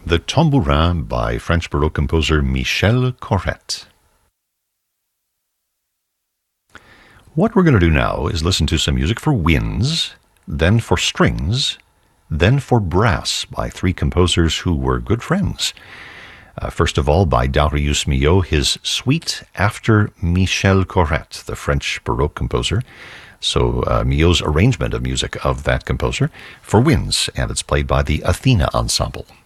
The Tambourin by French Baroque composer Michel Corrette. What we're going to do now is listen to some music for winds, then for strings, then for brass by three composers who were good friends. First of all, by Darius Milhaud, his Suite after Michel Corrette, the French Baroque composer. So Milhaud's arrangement of music of that composer for winds, and it's played by the Athena Ensemble.